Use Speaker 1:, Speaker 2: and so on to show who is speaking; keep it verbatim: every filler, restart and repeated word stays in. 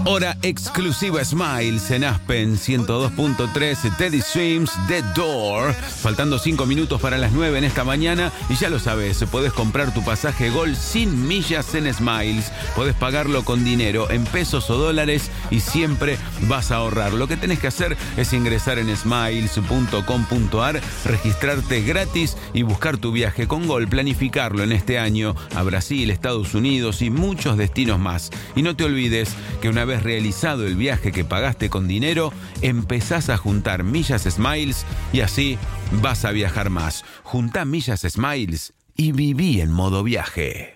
Speaker 1: Hora exclusiva Smiles en Aspen ciento dos punto tres, Teddy Swims, The Door. Faltando cinco minutos para las nueve en esta mañana. Y ya lo sabes, podés comprar tu pasaje Gol sin millas en Smiles. Podés pagarlo con dinero, en pesos o dólares, y siempre vas a ahorrar. Lo que tenés que hacer es ingresar en smiles punto com punto a r, registrarte gratis y buscar tu viaje con Gol, planificarlo en este año a Brasil, Estados Unidos y muchos destinos más. Y no te olvides que una vez realizado el viaje que pagaste con dinero, empezás a juntar millas Smiles y así vas a viajar más. Juntá millas Smiles y viví en modo viaje.